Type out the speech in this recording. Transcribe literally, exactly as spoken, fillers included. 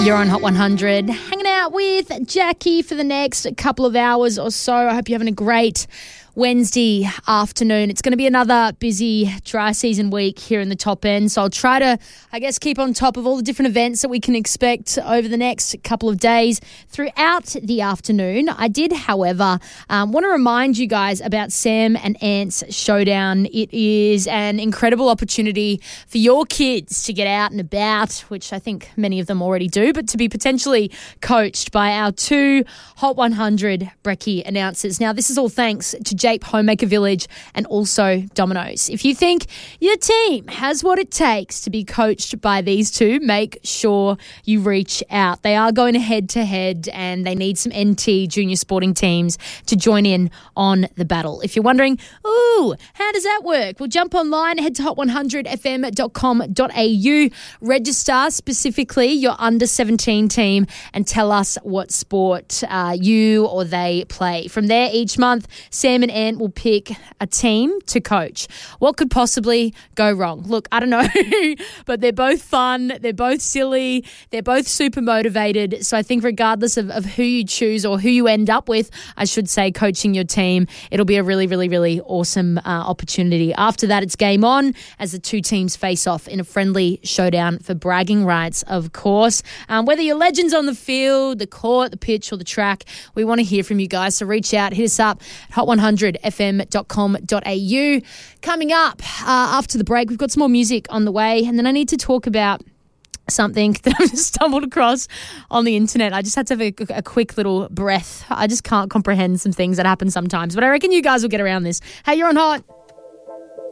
You're on Hot one hundred, hanging out with Jackie for the next couple of hours or so. I hope you're having a great Wednesday afternoon. It's going to be another busy dry season week here in the top end, so I'll try to, I guess, keep on top of all the different events that we can expect over the next couple of days throughout the afternoon. I did, however, um, want to remind you guys about Sam and Ant's Showdown. It is an incredible opportunity for your kids to get out and about, which I think many of them already do, but to be potentially coached by our two Hot one hundred Brekkie announcers. Now, this is all thanks to Jape Homemaker Village and also Domino's. If you think your team has what it takes to be coached by these two, make sure you reach out. They are going head to head and they need some N T junior sporting teams to join in on the battle. If you're wondering, ooh, how does that work? Well, jump online, head to hot one hundred f m dot com dot a u, register specifically your under seventeen team and tell us what sport uh, you or they play. From there, each month, Sam and Ant will pick a team to coach. What could possibly go wrong? Look, I don't know, but they're both fun, they're both silly, they're both super motivated. So I think regardless of, of who you choose or who you end up with, I should say, coaching your team, it'll be a really, really, really awesome uh, opportunity. After that, it's game on as the two teams face off in a friendly showdown for bragging rights, of course. Um, whether you're legends on the field, the court, the pitch, or the track, we want to hear from you guys. So reach out, hit us up at hot one hundred f m dot com dot a u. Coming up uh, after the break, we've got some more music on the way, and then I need to talk about something that I've just stumbled across on the internet. I just had to have a, a quick little breath. I just can't comprehend some things that happen sometimes, but I reckon you guys will get around this. Hey, you're on Hot.